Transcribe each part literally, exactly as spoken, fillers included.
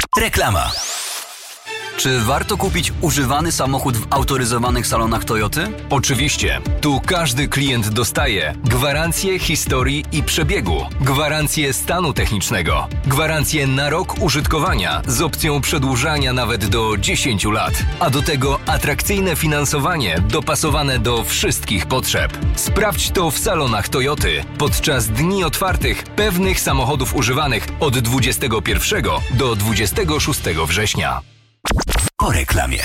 Reklama. Czy warto kupić używany samochód w autoryzowanych salonach Toyoty? Oczywiście. Tu każdy klient dostaje gwarancję historii i przebiegu, gwarancję stanu technicznego, gwarancję na rok użytkowania z opcją przedłużania nawet do dziesięciu lat, a do tego atrakcyjne finansowanie dopasowane do wszystkich potrzeb. Sprawdź to w salonach Toyoty podczas dni otwartych pewnych samochodów używanych od dwudziestego pierwszego do dwudziestego szóstego września. Po reklamie.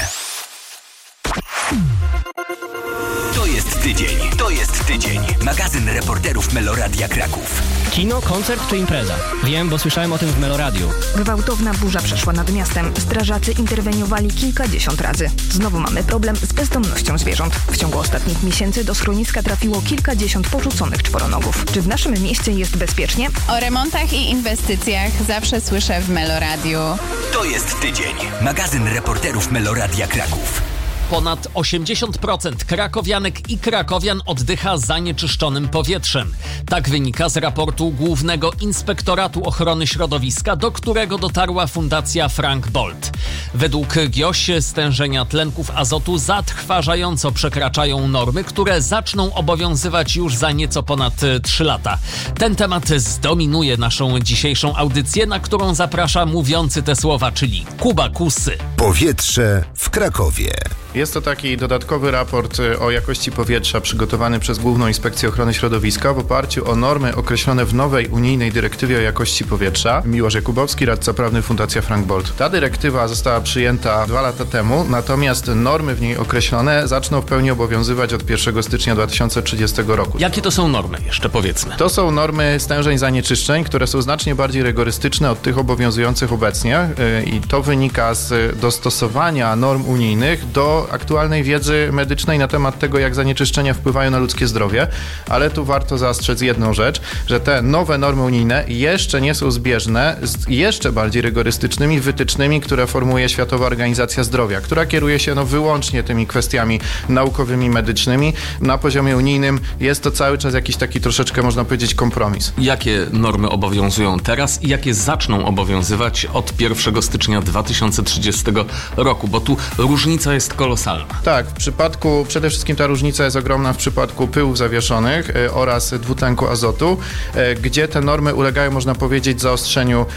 To jest tydzień. To jest tydzień. Magazyn reporterów Meloradia Kraków. Kino, koncert czy impreza? Wiem, bo słyszałem o tym w Meloradiu. Gwałtowna burza przeszła nad miastem. Strażacy interweniowali kilkadziesiąt razy. Znowu mamy problem z bezdomnością zwierząt. W ciągu ostatnich miesięcy do schroniska trafiło kilkadziesiąt porzuconych czworonogów. Czy w naszym mieście jest bezpiecznie? O remontach i inwestycjach zawsze słyszę w Meloradiu. To jest tydzień. Magazyn reporterów Meloradia Kraków. Ponad osiemdziesiąt procent krakowianek i krakowian oddycha zanieczyszczonym powietrzem. Tak wynika z raportu Głównego Inspektoratu Ochrony Środowiska, do którego dotarła Fundacja Frank Bolt. Według G I O Ś stężenia tlenków azotu zatrważająco przekraczają normy, które zaczną obowiązywać już za nieco ponad trzy lata. Ten temat zdominuje naszą dzisiejszą audycję, na którą zaprasza mówiący te słowa, czyli Kuba Kusy. Powietrze w Krakowie. Jest to taki dodatkowy raport o jakości powietrza przygotowany przez Główną Inspekcję Ochrony Środowiska w oparciu o normy określone w nowej unijnej dyrektywie o jakości powietrza. Miłosz Jakubowski, radca prawny Fundacja Frank Bolt. Ta dyrektywa została przyjęta dwa lata temu, natomiast normy w niej określone zaczną w pełni obowiązywać od pierwszego stycznia dwa tysiące trzydziestego roku. Jakie to są normy? Jeszcze powiedzmy. To są normy stężeń zanieczyszczeń, które są znacznie bardziej rygorystyczne od tych obowiązujących obecnie i to wynika z dostosowania norm unijnych do aktualnej wiedzy medycznej na temat tego, jak zanieczyszczenia wpływają na ludzkie zdrowie, ale tu warto zastrzec jedną rzecz, że te nowe normy unijne jeszcze nie są zbieżne z jeszcze bardziej rygorystycznymi wytycznymi, które formułuje Światowa Organizacja Zdrowia, która kieruje się no, wyłącznie tymi kwestiami naukowymi, medycznymi. Na poziomie unijnym jest to cały czas jakiś taki troszeczkę, można powiedzieć, kompromis. Jakie normy obowiązują teraz i jakie zaczną obowiązywać od pierwszego stycznia dwa tysiące trzydziestego roku, bo tu różnica jest kolosalna. Tak, w przypadku, przede wszystkim ta różnica jest ogromna w przypadku pyłów zawieszonych y, oraz dwutlenku azotu, y, gdzie te normy ulegają, można powiedzieć, zaostrzeniu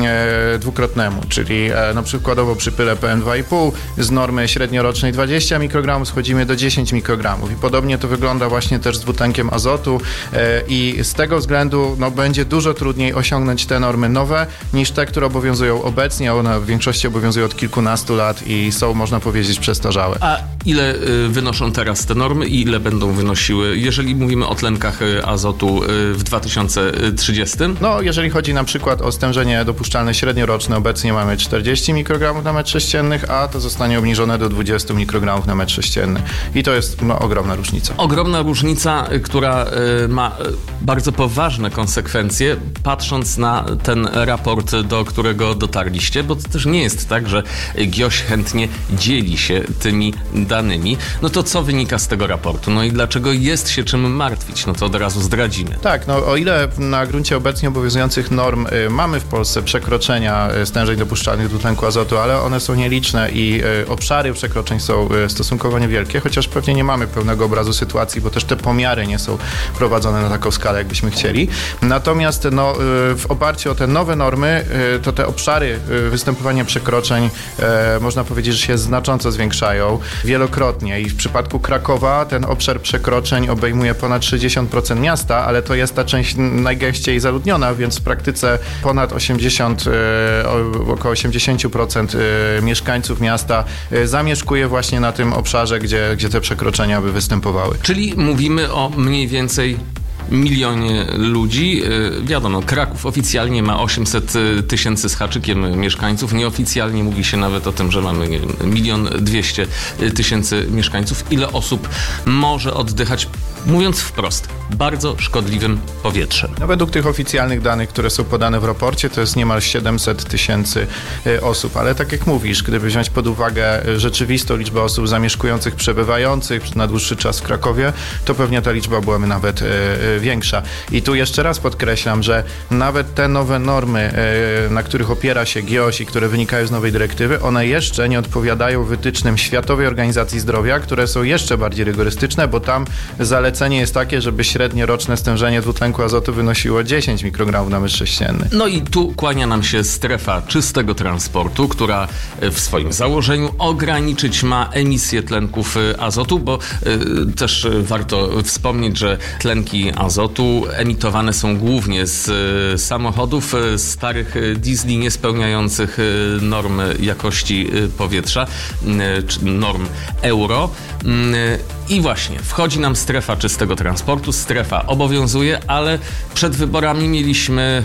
y, dwukrotnemu, czyli y, no przykładowo przy pyle P M dwa i pół z normy średniorocznej dwadzieścia mikrogramów schodzimy do dziesięć mikrogramów i podobnie to wygląda właśnie też z dwutlenkiem azotu y, i z tego względu no, będzie dużo trudniej osiągnąć te normy nowe niż te, które obowiązują obecnie, one w większości obowiązują od kilkunastu lat i są, można powiedzieć, przestarzałe. A ile y, wynoszą teraz te normy i ile będą wynosiły, jeżeli mówimy o tlenkach y, azotu y, w dwa tysiące trzydziestym? No, jeżeli chodzi na przykład o stężenie dopuszczalne średnioroczne, obecnie mamy czterdzieści mikrogramów na metr sześcienny, a to zostanie obniżone do dwadzieścia mikrogramów na metr sześcienny. I to jest no, ogromna różnica. Ogromna różnica, y, która y, ma y, bardzo poważne konsekwencje, patrząc na ten raport, do którego dotarliście, bo to też nie jest tak, że G I O Ś chętnie dzieli się tymi danymi. No to co wynika z tego raportu? No i dlaczego jest się czym martwić? No to od razu zdradzimy. Tak, no o ile na gruncie obecnie obowiązujących norm y, mamy w Polsce przekroczenia y, stężeń dopuszczalnych dwutlenku azotu, ale one są nieliczne i y, obszary przekroczeń są y, stosunkowo niewielkie, chociaż pewnie nie mamy pełnego obrazu sytuacji, bo też te pomiary nie są prowadzone na taką skalę, jakbyśmy chcieli. Natomiast no, y, w oparciu o te nowe normy, y, to te obszary y, występowania przekroczeń y, można powiedzieć, że się znacząco zwiększają. Wielokrotnie i w przypadku Krakowa ten obszar przekroczeń obejmuje ponad sześćdziesiąt procent miasta, ale to jest ta część najgęściej zaludniona, więc w praktyce ponad osiemdziesiąt, około osiemdziesiąt procent mieszkańców miasta zamieszkuje właśnie na tym obszarze, gdzie, gdzie te przekroczenia by występowały. Czyli mówimy o mniej więcej milionie ludzi. Wiadomo, Kraków oficjalnie ma osiemset tysięcy z haczykiem mieszkańców. Nieoficjalnie mówi się nawet o tym, że mamy nie wiem, milion dwieście tysięcy mieszkańców. Ile osób może oddychać, mówiąc wprost, bardzo szkodliwym powietrzem. No, według tych oficjalnych danych, które są podane w raporcie, to jest niemal siedemset tysięcy osób, ale tak jak mówisz, gdyby wziąć pod uwagę rzeczywistą liczbę osób zamieszkujących, przebywających na dłuższy czas w Krakowie, to pewnie ta liczba byłaby nawet większa. I tu jeszcze raz podkreślam, że nawet te nowe normy, na których opiera się G I O S i które wynikają z nowej dyrektywy, one jeszcze nie odpowiadają wytycznym Światowej Organizacji Zdrowia, które są jeszcze bardziej rygorystyczne, bo tam zalecenie jest takie, żeby średnie roczne stężenie dwutlenku azotu wynosiło dziesięć mikrogramów na metr sześcienny. No i tu kłania nam się strefa czystego transportu, która w swoim założeniu ograniczyć ma emisję tlenków azotu, bo y, też warto wspomnieć, że tlenki azotu emitowane są głównie z y, samochodów y, starych y, diesli niespełniających y, norm jakości y, powietrza, y, czy norm euro. Y, I właśnie, wchodzi nam strefa czystego transportu, strefa obowiązuje, ale przed wyborami mieliśmy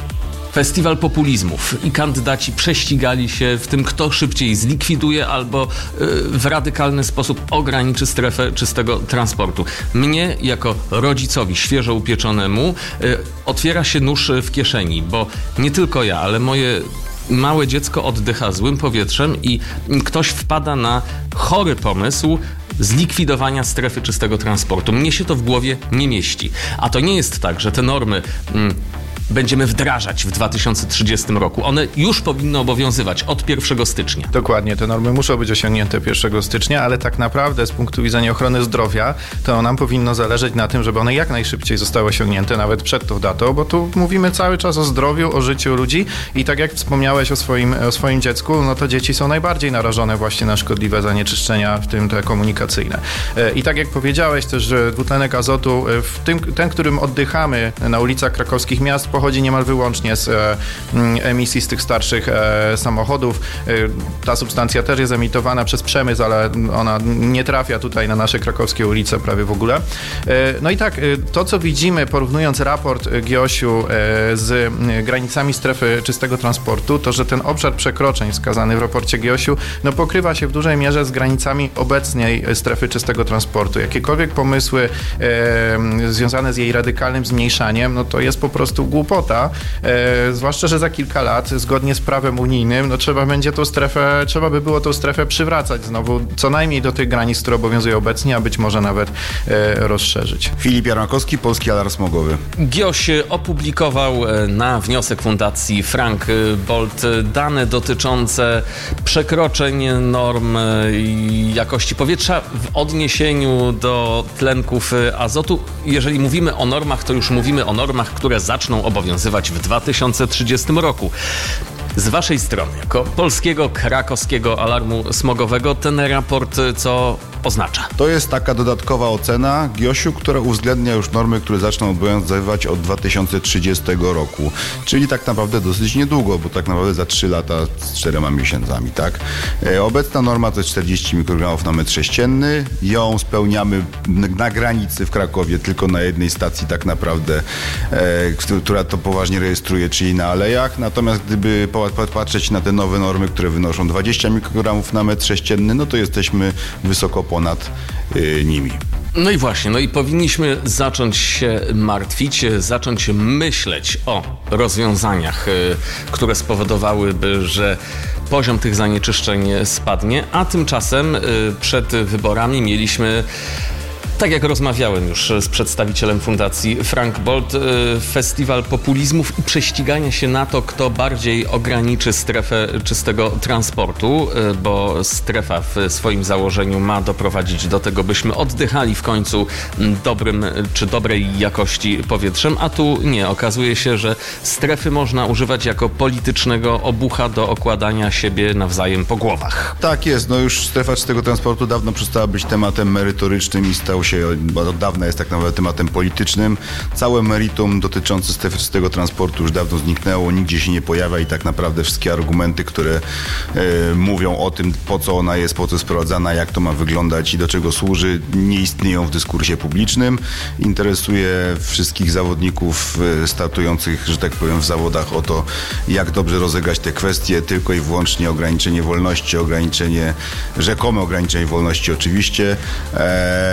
festiwal populizmów i kandydaci prześcigali się w tym, kto szybciej zlikwiduje albo w radykalny sposób ograniczy strefę czystego transportu. Mnie, jako rodzicowi świeżo upieczonemu, otwiera się nóż w kieszeni, bo nie tylko ja, ale moje małe dziecko oddycha złym powietrzem i ktoś wpada na chory pomysł zlikwidowania strefy czystego transportu. Mnie się to w głowie nie mieści. A to nie jest tak, że te normy mm, będziemy wdrażać w dwa tysiące trzydziestym roku. One już powinny obowiązywać od pierwszego stycznia. Dokładnie, te normy muszą być osiągnięte pierwszego stycznia, ale tak naprawdę z punktu widzenia ochrony zdrowia, to nam powinno zależeć na tym, żeby one jak najszybciej zostały osiągnięte, nawet przed tą datą, bo tu mówimy cały czas o zdrowiu, o życiu ludzi i tak jak wspomniałeś o swoim, o swoim dziecku, no to dzieci są najbardziej narażone właśnie na szkodliwe zanieczyszczenia, w tym te komunikacyjne. I tak jak powiedziałeś też, że dwutlenek azotu, w tym, ten, którym oddychamy na ulicach krakowskich miast, pochodzi niemal wyłącznie z e, emisji z tych starszych e, samochodów. E, ta substancja też jest emitowana przez przemysł, ale ona nie trafia tutaj na nasze krakowskie ulice prawie w ogóle. E, no i tak, e, to co widzimy, porównując raport G I O S u e, z granicami strefy czystego transportu, to że ten obszar przekroczeń wskazany w raporcie G I O S u no, pokrywa się w dużej mierze z granicami obecnej strefy czystego transportu. Jakiekolwiek pomysły e, związane z jej radykalnym zmniejszaniem, no to jest po prostu głupota. E, zwłaszcza, że za kilka lat, zgodnie z prawem unijnym, no trzeba będzie tą strefę, trzeba by było tą strefę przywracać znowu co najmniej do tych granic, które obowiązują obecnie, a być może nawet e, rozszerzyć. Filip Jarmakowski, Polski Alarm Smogowy. G I O S opublikował na wniosek Fundacji Frank Bolt dane dotyczące przekroczeń norm jakości powietrza w odniesieniu do tlenków azotu. Jeżeli mówimy o normach, to już mówimy o normach, które zaczną obowiązywać w dwa tysiące trzydziestym roku. Z waszej strony, jako Polskiego Krakowskiego Alarmu Smogowego, ten raport co oznacza? To jest taka dodatkowa ocena G I O S u, która uwzględnia już normy, które zaczną obowiązywać od dwa tysiące trzydziestego roku. Czyli tak naprawdę dosyć niedługo, bo tak naprawdę za trzy lata z czterema miesiącami, tak? E, obecna norma to jest czterdzieści mikrogramów na metr sześcienny. Ją spełniamy na granicy w Krakowie, tylko na jednej stacji tak naprawdę, e, która to poważnie rejestruje, czyli na Alejach. Natomiast gdyby patrzeć na te nowe normy, które wynoszą dwadzieścia mikrogramów na metr sześcienny, no to jesteśmy wysoko ponad y, nimi. No i właśnie, no i powinniśmy zacząć się martwić, zacząć myśleć o rozwiązaniach, y, które spowodowałyby, że poziom tych zanieczyszczeń spadnie, a tymczasem y, przed wyborami mieliśmy, tak jak rozmawiałem już z przedstawicielem Fundacji Frank Bolt, festiwal populizmów i prześcigania się na to, kto bardziej ograniczy strefę czystego transportu, bo strefa w swoim założeniu ma doprowadzić do tego, byśmy oddychali w końcu dobrym czy dobrej jakości powietrzem, a tu nie. Okazuje się, że strefy można używać jako politycznego obucha do okładania siebie nawzajem po głowach. Tak jest, no już strefa czystego transportu dawno przestała być tematem merytorycznym i stał się, bo od dawna jest tak naprawdę tematem politycznym. Całe meritum dotyczące strefy czystego transportu już dawno zniknęło, nigdzie się nie pojawia i tak naprawdę wszystkie argumenty, które e, mówią o tym, po co ona jest, po co jest sprowadzana, jak to ma wyglądać i do czego służy, nie istnieją w dyskursie publicznym. Interesuje wszystkich zawodników e, startujących, że tak powiem, w zawodach o to, jak dobrze rozegrać te kwestie, tylko i wyłącznie ograniczenie wolności, ograniczenie, rzekome ograniczenie wolności oczywiście e, i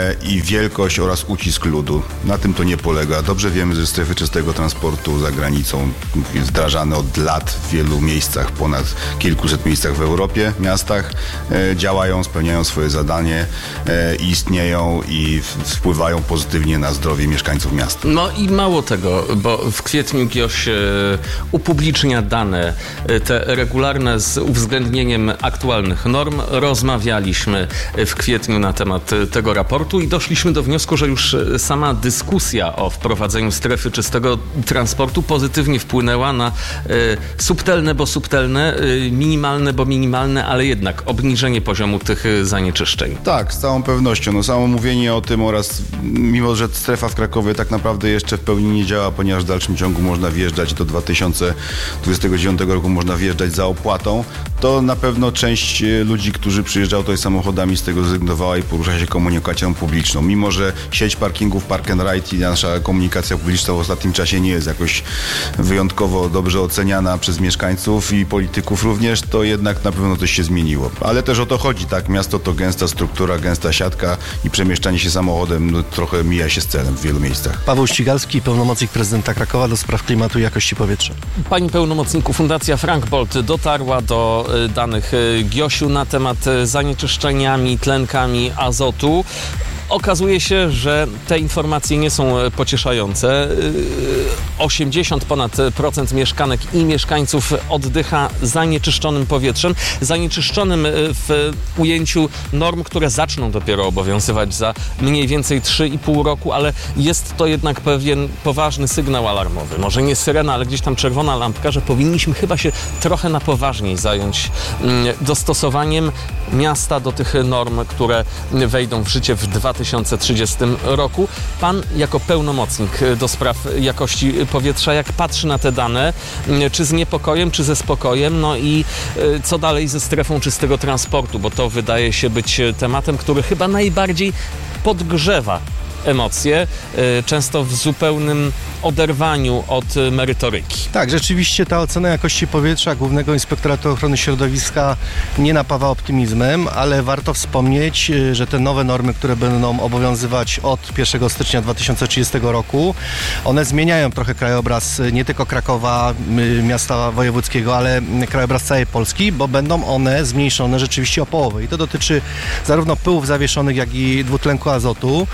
wielkość oraz ucisk ludu. Na tym to nie polega. Dobrze wiemy, że strefy czystego transportu za granicą wdrażane od lat w wielu miejscach, ponad kilkuset miejscach w Europie, miastach, e, działają, spełniają swoje zadanie e, i istnieją i w, wpływają pozytywnie na zdrowie mieszkańców miasta. No i mało tego, bo w kwietniu GIOŚ upublicznia dane te regularne z uwzględnieniem aktualnych norm. Rozmawialiśmy w kwietniu na temat tego raportu i doszliśmy do wniosku, że już sama dyskusja o wprowadzeniu strefy czystego transportu pozytywnie wpłynęła na y, subtelne, bo subtelne, y, minimalne, bo minimalne, ale jednak obniżenie poziomu tych zanieczyszczeń. Tak, z całą pewnością. No, samo mówienie o tym oraz mimo, że strefa w Krakowie tak naprawdę jeszcze w pełni nie działa, ponieważ w dalszym ciągu można wjeżdżać do dwa tysiące dwudziestego dziewiątego roku można wjeżdżać za opłatą, to na pewno część ludzi, którzy przyjeżdżają tutaj samochodami, z tego zrezygnowała i porusza się komunikacją publiczną. Mimo, że sieć parkingów Park and Ride i nasza komunikacja publiczna w ostatnim czasie nie jest jakoś wyjątkowo dobrze oceniana przez mieszkańców i polityków również, to jednak na pewno coś się zmieniło. Ale też o to chodzi, tak? Miasto to gęsta struktura, gęsta siatka i przemieszczanie się samochodem no, trochę mija się z celem w wielu miejscach. Paweł Ścigalski, pełnomocnik prezydenta Krakowa do spraw klimatu i jakości powietrza. Panie pełnomocniku, Fundacja Frank Bolt dotarła do danych GIOŚ-u na temat zanieczyszczeniami, tlenkami azotu. Okazuje się, że te informacje nie są pocieszające. osiemdziesiąt ponad procent mieszkanek i mieszkańców oddycha zanieczyszczonym powietrzem. Zanieczyszczonym w ujęciu norm, które zaczną dopiero obowiązywać za mniej więcej trzy i pół roku, ale jest to jednak pewien poważny sygnał alarmowy. Może nie syrena, ale gdzieś tam czerwona lampka, że powinniśmy chyba się trochę na poważniej zająć dostosowaniem miasta do tych norm, które wejdą w życie w dwa tysiące trzydziestym roku. Pan jako pełnomocnik do spraw jakości powietrza, jak patrzy na te dane, czy z niepokojem, czy ze spokojem, no i co dalej ze strefą czystego transportu, bo to wydaje się być tematem, który chyba najbardziej podgrzewa emocje, często w zupełnym oderwaniu od merytoryki. Tak, rzeczywiście ta ocena jakości powietrza Głównego Inspektoratu Ochrony Środowiska nie napawa optymizmem, ale warto wspomnieć, że te nowe normy, które będą obowiązywać od pierwszego stycznia dwa tysiące trzydziestego roku, one zmieniają trochę krajobraz nie tylko Krakowa, miasta wojewódzkiego, ale krajobraz całej Polski, bo będą one zmniejszone rzeczywiście o połowę. I to dotyczy zarówno pyłów zawieszonych, jak i dwutlenku azotu.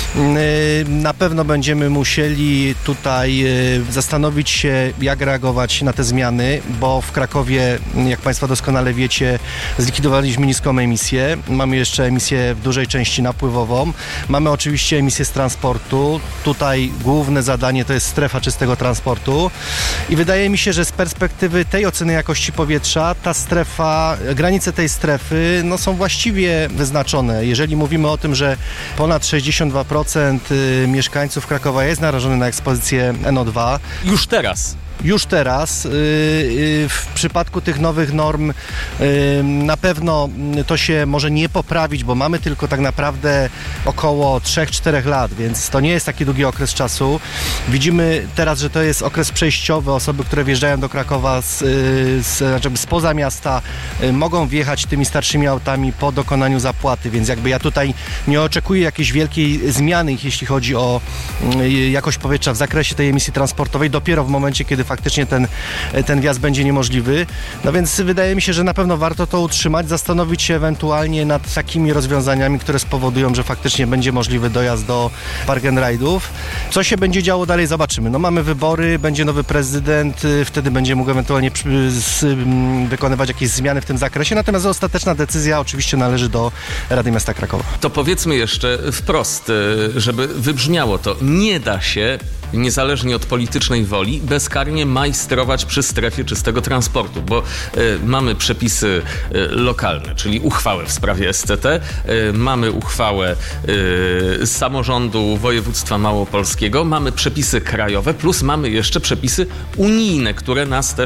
Na pewno będziemy musieli tutaj zastanowić się, jak reagować na te zmiany, bo w Krakowie, jak Państwo doskonale wiecie, zlikwidowaliśmy niską emisję. Mamy jeszcze emisję w dużej części napływową. Mamy oczywiście emisję z transportu. Tutaj główne zadanie to jest strefa czystego transportu. I wydaje mi się, że z perspektywy tej oceny jakości powietrza, ta strefa, granice tej strefy no, są właściwie wyznaczone. Jeżeli mówimy o tym, że ponad sześćdziesiąt dwa procent mieszkańców Krakowa jest narażony na ekspozycję N O dwa. Już teraz. Już teraz w przypadku tych nowych norm na pewno to się może nie poprawić, bo mamy tylko tak naprawdę około trzy cztery lat, więc to nie jest taki długi okres czasu. Widzimy teraz, że to jest okres przejściowy. Osoby, które wjeżdżają do Krakowa z, z, znaczy spoza miasta, mogą wjechać tymi starszymi autami po dokonaniu zapłaty, więc jakby ja tutaj nie oczekuję jakiejś wielkiej zmiany, jeśli chodzi o jakość powietrza w zakresie tej emisji transportowej, dopiero w momencie, kiedy faktycznie ten, ten wjazd będzie niemożliwy. No więc wydaje mi się, że na pewno warto to utrzymać, zastanowić się ewentualnie nad takimi rozwiązaniami, które spowodują, że faktycznie będzie możliwy dojazd do park and ride'ów. Co się będzie działo dalej, zobaczymy. No mamy wybory, będzie nowy prezydent, wtedy będzie mógł ewentualnie przy, z, wykonywać jakieś zmiany w tym zakresie, natomiast ostateczna decyzja oczywiście należy do Rady Miasta Krakowa. To powiedzmy jeszcze wprost, żeby wybrzmiało to, nie da się niezależnie od politycznej woli, bezkarnie majstrować przy strefie czystego transportu, bo y, mamy przepisy y, lokalne, czyli uchwałę w sprawie S C T, y, mamy uchwałę y, samorządu województwa małopolskiego, mamy przepisy krajowe, plus mamy jeszcze przepisy unijne, które nas też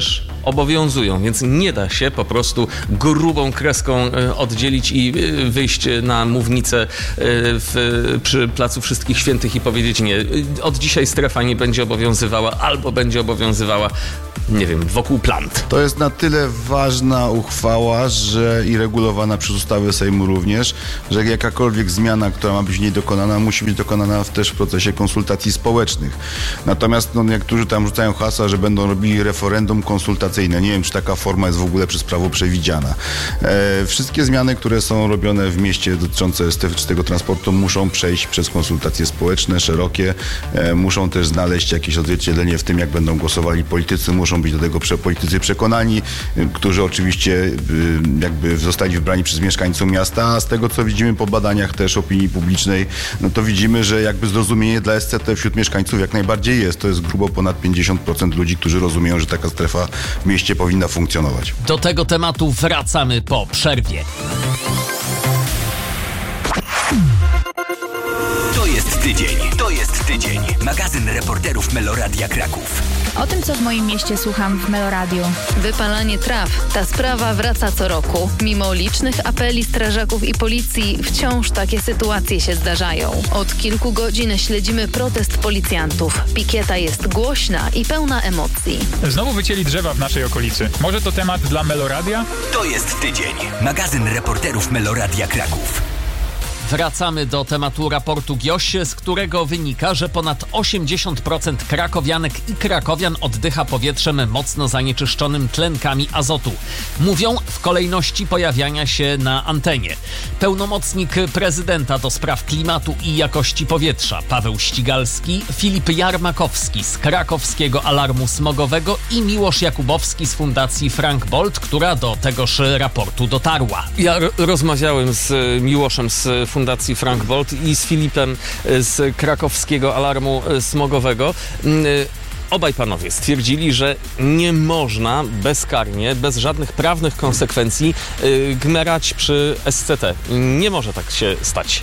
obowiązują, więc nie da się po prostu grubą kreską oddzielić i wyjść na mównicę w, przy Placu Wszystkich Świętych i powiedzieć nie, od dzisiaj strefa nie będzie obowiązywała albo będzie obowiązywała, nie wiem, wokół plant. To jest na tyle ważna uchwała, że i regulowana przez ustawy Sejmu również, że jakakolwiek zmiana, która ma być w niej dokonana, musi być dokonana też w procesie konsultacji społecznych. Natomiast no, niektórzy tam rzucają hasła, że będą robili referendum konsultacyjne. Nie wiem, czy taka forma jest w ogóle przez prawo przewidziana. E, wszystkie zmiany, które są robione w mieście dotyczące strefy transportu, muszą przejść przez konsultacje społeczne, szerokie. E, muszą też znaleźć jakieś odzwierciedlenie w tym, jak będą głosowali politycy. Muszą być do tego politycy przekonani, którzy oczywiście jakby zostali wybrani przez mieszkańców miasta, a z tego, co widzimy po badaniach też opinii publicznej, no to widzimy, że jakby zrozumienie dla S C T wśród mieszkańców jak najbardziej jest. To jest grubo ponad pięćdziesiąt procent ludzi, którzy rozumieją, że taka strefa w mieście powinna funkcjonować. Do tego tematu wracamy po przerwie. To jest tydzień, to jest tydzień. Magazyn reporterów Meloradia Kraków. O tym, co w moim mieście słucham w Meloradiu. Wypalanie traw. Ta sprawa wraca co roku. Mimo licznych apeli strażaków i policji, wciąż takie sytuacje się zdarzają. Od kilku godzin śledzimy protest policjantów. Pikieta jest głośna i pełna emocji. Znowu wycięli drzewa w naszej okolicy. Może to temat dla Meloradia? To jest tydzień. Magazyn reporterów Meloradia Kraków. Wracamy do tematu raportu GIOŚ, z którego wynika, że ponad osiemdziesiąt procent krakowianek i krakowian oddycha powietrzem mocno zanieczyszczonym tlenkami azotu. Mówią w kolejności pojawiania się na antenie. Pełnomocnik prezydenta do spraw klimatu i jakości powietrza Paweł Ścigalski, Filip Jarmakowski z Krakowskiego Alarmu Smogowego i Miłosz Jakubowski z Fundacji Frank Bolt, która do tegoż raportu dotarła. Ja r- rozmawiałem z Miłoszem z Fundacji Frank Bolt i z Filipem z Krakowskiego Alarmu Smogowego. Obaj panowie stwierdzili, że nie można bezkarnie, bez żadnych prawnych konsekwencji gmerać przy S C T. Nie może tak się stać.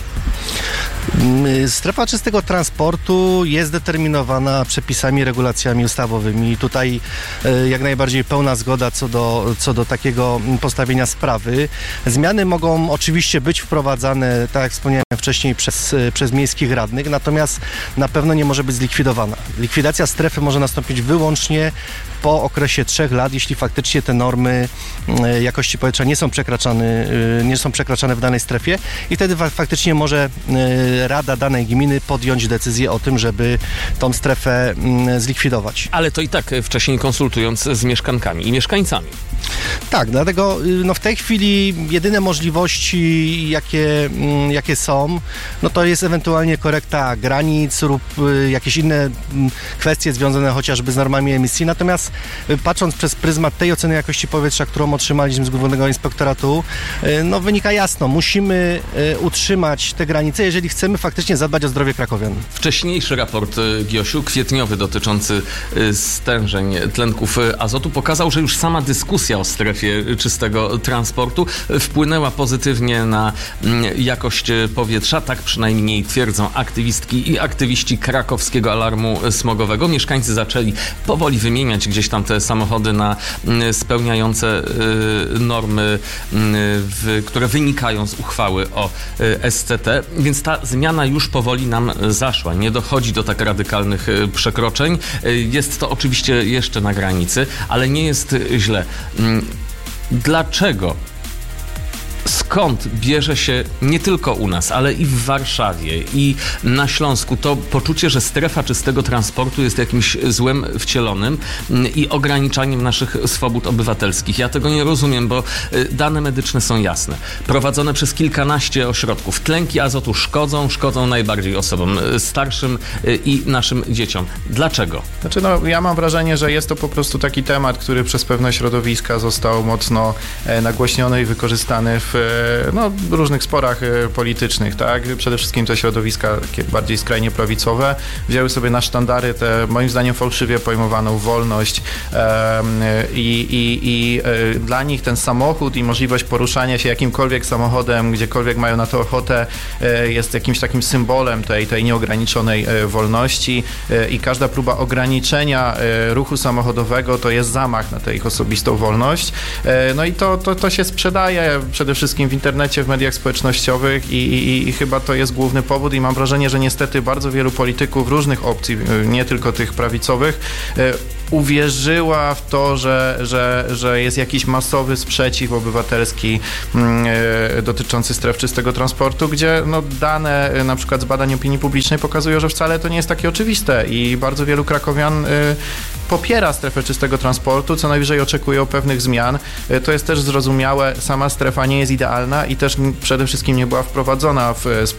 Strefa czystego transportu jest determinowana przepisami, regulacjami ustawowymi i tutaj jak najbardziej pełna zgoda co do, co do takiego postawienia sprawy. Zmiany mogą oczywiście być wprowadzane, tak jak wspomniałem wcześniej, przez, przez miejskich radnych, natomiast na pewno nie może być zlikwidowana. Likwidacja strefy może nastąpić wyłącznie po okresie trzech lat, jeśli faktycznie te normy jakości powietrza nie są przekraczane, nie są przekraczane w danej strefie i wtedy faktycznie może rada danej gminy podjąć decyzję o tym, żeby tą strefę zlikwidować. Ale to i tak wcześniej konsultując z mieszkankami i mieszkańcami. Tak, dlatego no w tej chwili jedyne możliwości, jakie, jakie są, no to jest ewentualnie korekta granic lub jakieś inne kwestie związane chociażby z normami emisji. Natomiast patrząc przez pryzmat tej oceny jakości powietrza, którą otrzymaliśmy z Głównego Inspektoratu, no wynika jasno, musimy utrzymać te granice, jeżeli chcemy faktycznie zadbać o zdrowie krakowian. Wcześniejszy raport GIOŚ-u, kwietniowy, dotyczący stężeń tlenków azotu, pokazał, że już sama dyskusja o strefie czystego transportu wpłynęła pozytywnie na jakość powietrza. Tak przynajmniej twierdzą aktywistki i aktywiści Krakowskiego Alarmu Smogowego. Mieszkańcy zaczęli powoli wymieniać gdzieś tam te samochody na spełniające normy, które wynikają z uchwały o S C T, więc ta zmiana już powoli nam zaszła. Nie dochodzi do tak radykalnych przekroczeń. Jest to oczywiście jeszcze na granicy, ale nie jest źle. Dlaczego? Skąd bierze się nie tylko u nas, ale i w Warszawie, i na Śląsku to poczucie, że strefa czystego transportu jest jakimś złem wcielonym i ograniczaniem naszych swobód obywatelskich? Ja tego nie rozumiem, bo dane medyczne są jasne. Prowadzone przez kilkanaście ośrodków. Tlenki azotu szkodzą, szkodzą najbardziej osobom starszym i naszym dzieciom. Dlaczego? Znaczy, no, ja mam wrażenie, że jest to po prostu taki temat, który przez pewne środowiska został mocno nagłośniony i wykorzystany w no, różnych sporach politycznych, tak? Przede wszystkim te środowiska takie bardziej skrajnie prawicowe wzięły sobie na sztandary tę, moim zdaniem, fałszywie pojmowaną wolność i, i, i dla nich ten samochód i możliwość poruszania się jakimkolwiek samochodem, gdziekolwiek mają na to ochotę, jest jakimś takim symbolem tej, tej nieograniczonej wolności i każda próba ograniczenia ruchu samochodowego to jest zamach na tę ich osobistą wolność. No i to, to, to się sprzedaje przede wszystkim w internecie, w mediach społecznościowych i, i, i chyba to jest główny powód i mam wrażenie, że niestety bardzo wielu polityków różnych opcji, nie tylko tych prawicowych, uwierzyła w to, że, że, że jest jakiś masowy sprzeciw obywatelski y, dotyczący stref czystego transportu, gdzie no, dane y, na przykład z badań opinii publicznej pokazują, że wcale to nie jest takie oczywiste i bardzo wielu krakowian y, popiera strefę czystego transportu, co najwyżej oczekują pewnych zmian. Y, to jest też zrozumiałe, sama strefa nie jest idealna i też przede wszystkim nie była wprowadzona w